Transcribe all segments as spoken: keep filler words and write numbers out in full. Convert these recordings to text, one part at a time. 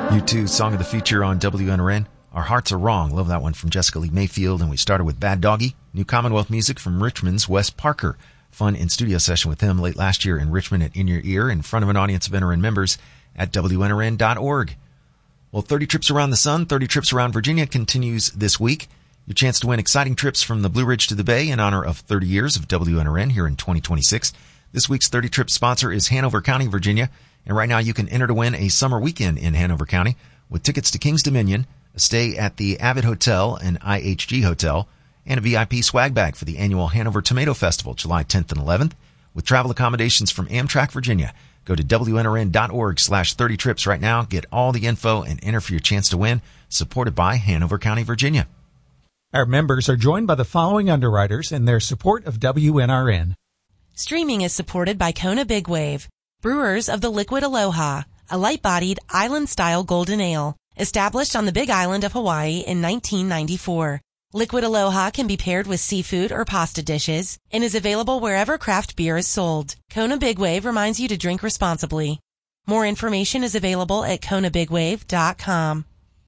U two Song of the Future on W N R N. Our Hearts Are Wrong. Love that one from Jessica Lee Mayfield. And we started with Bad Doggy. New Commonwealth music from Richmond's Wes Parker. Fun in-studio session with him late last year in Richmond at In Your Ear in front of an audience of N R N members at W N R N dot org. Well, thirty Trips Around the Sun, thirty Trips Around Virginia continues this week. Your chance to win exciting trips from the Blue Ridge to the Bay in honor of thirty years of W N R N here in twenty twenty-six. This week's thirty Trips sponsor is Hanover County, Virginia. And right now you can enter to win a summer weekend in Hanover County with tickets to King's Dominion, a stay at the Avid Hotel and I H G Hotel, and a V I P swag bag for the annual Hanover Tomato Festival, July tenth and eleventh, with travel accommodations from Amtrak, Virginia. Go to W N R N dot org slash thirty trips right now, get all the info, and enter for your chance to win, supported by Hanover County, Virginia. Our members are joined by the following underwriters in their support of W N R N. Streaming is supported by Kona Big Wave, brewers of the Liquid Aloha, a light-bodied, island-style golden ale, established on the Big Island of Hawaii in nineteen ninety-four. Liquid Aloha can be paired with seafood or pasta dishes and is available wherever craft beer is sold. Kona Big Wave reminds you to drink responsibly. More information is available at Kona Big Wave dot com.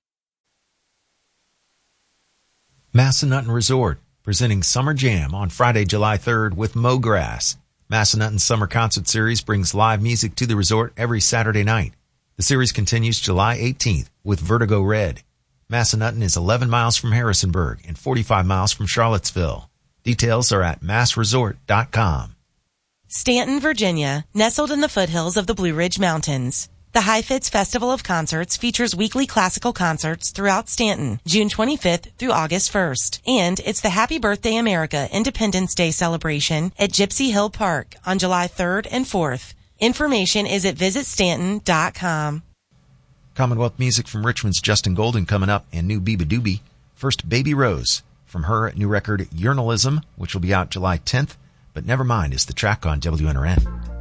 Massanutten Resort, presenting Summer Jam on Friday, July third with Mo Grass. Massanutten's Summer Concert Series brings live music to the resort every Saturday night. The series continues July eighteenth with Vertigo Red. Massanutten is eleven miles from Harrisonburg and forty-five miles from Charlottesville. Details are at mass resort dot com. Stanton, Virginia, nestled in the foothills of the Blue Ridge Mountains. The Heifetz Festival of Concerts features weekly classical concerts throughout Stanton, June twenty-fifth through August first. And it's the Happy Birthday America Independence Day celebration at Gypsy Hill Park on July third and fourth. Information is at visit stanton dot com. Commonwealth music from Richmond's Justin Golden coming up, and new Biba Doobie. First, Baby Rose from her new record Urinalism, which will be out July tenth. But Nevermind is the track on W N R N.